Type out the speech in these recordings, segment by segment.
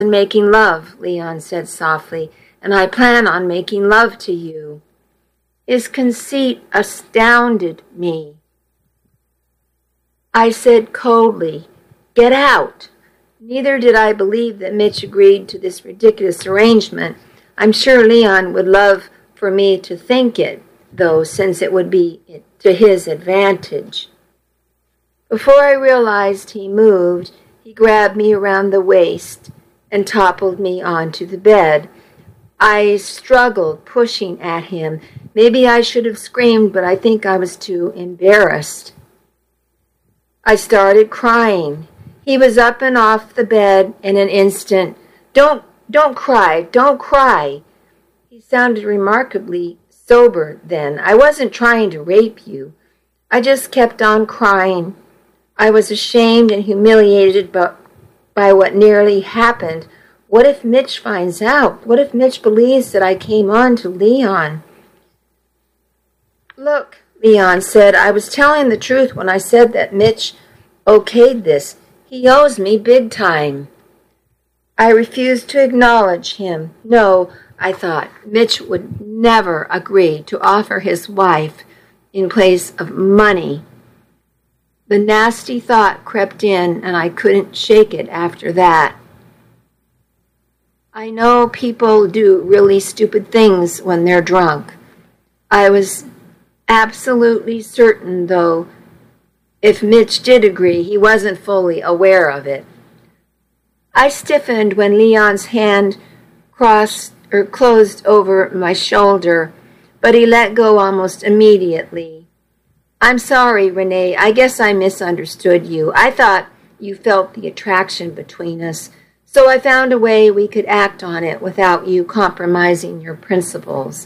Making love, Leon said softly, and I plan on making love to you. His conceit astounded me. I said coldly, "Get out." Neither did I believe that Mitch agreed to this ridiculous arrangement. I'm sure Leon would love for me to think it, though, since it would be to his advantage. Before I realized he moved, he grabbed me around the waist and toppled me onto the bed. I struggled, pushing at him. Maybe I should have screamed, but I think I was too embarrassed. I started crying. He was up and off the bed in an instant. Don't cry, don't cry." He sounded remarkably sober then. "I wasn't trying to rape you. I just kept on crying. I was ashamed and humiliated by what nearly happened. What if Mitch finds out? What if Mitch believes that I came on to Leon?" "Look," Leon said, "I was telling the truth when I said that Mitch okayed this. He owes me big time." I refused to acknowledge him. No, I thought, Mitch would never agree to offer his wife in place of money. The nasty thought crept in, and I couldn't shake it after that. I know people do really stupid things when they're drunk. I was absolutely certain, though, if Mitch did agree, he wasn't fully aware of it. I stiffened when Leon's hand closed over my shoulder, but he let go almost immediately. "I'm sorry, Renee. I guess I misunderstood you. I thought you felt the attraction between us, so I found a way we could act on it without you compromising your principles."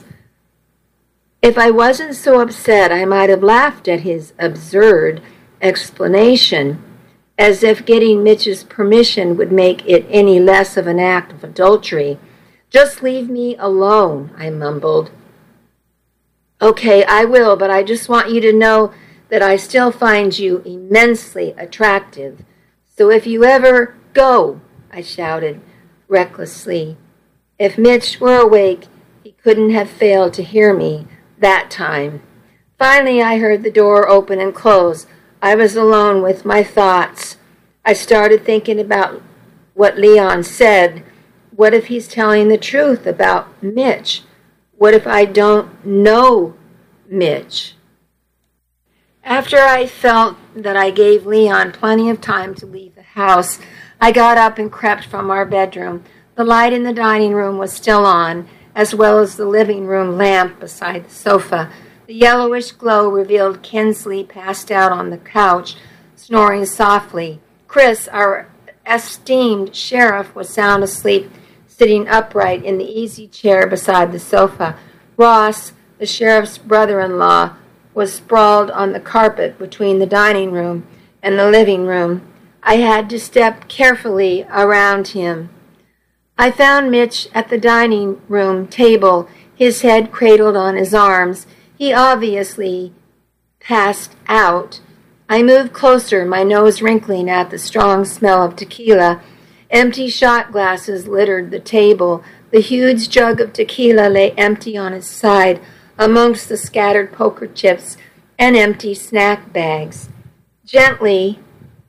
If I wasn't so upset, I might have laughed at his absurd explanation, as if getting Mitch's permission would make it any less of an act of adultery. "Just leave me alone," I mumbled. "Okay, I will, but I just want you to know that I still find you immensely attractive. So if you ever go," I shouted recklessly. If Mitch were awake, he couldn't have failed to hear me that time. Finally, I heard the door open and close. I was alone with my thoughts. I started thinking about what Leon said. What if he's telling the truth about Mitch? What if I don't know Mitch? After I felt that I gave Leon plenty of time to leave the house, I got up and crept from our bedroom. The light in the dining room was still on, as well as the living room lamp beside the sofa. The yellowish glow revealed Kinsley passed out on the couch, snoring softly. Chris, our esteemed sheriff, was sound asleep, sitting upright in the easy chair beside the sofa. Ross, the sheriff's brother-in-law, was sprawled on the carpet between the dining room and the living room. I had to step carefully around him. I found Mitch at the dining room table, his head cradled on his arms. He obviously passed out. I moved closer, my nose wrinkling at the strong smell of tequila. Empty shot glasses littered the table. The huge jug of tequila lay empty on its side, amongst the scattered poker chips and empty snack bags. Gently,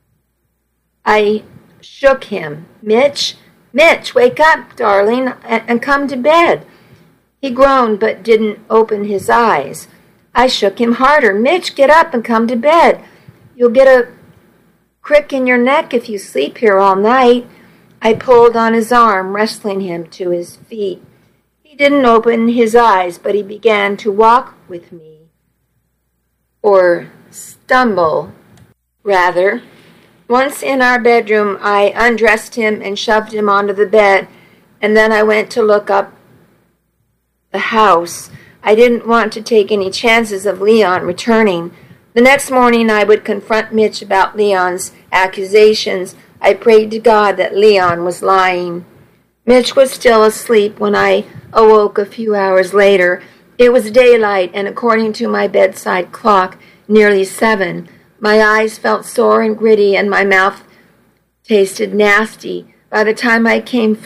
I shook him. Mitch, wake up, darling, and come to bed." He groaned but didn't open his eyes. I shook him harder. "Mitch, get up and come to bed. You'll get a crick in your neck if you sleep here all night." I pulled on his arm, wrestling him to his feet. He didn't open his eyes, but he began to walk with me. Or stumble, rather. Once in our bedroom, I undressed him and shoved him onto the bed, and then I went to look up the house. I didn't want to take any chances of Leon returning. The next morning I would confront Mitch about Leon's accusations. I prayed to God that Leon was lying. Mitch was still asleep when I awoke a few hours later. It was daylight, and according to my bedside clock, nearly 7. My eyes felt sore and gritty, and my mouth tasted nasty. By the time I came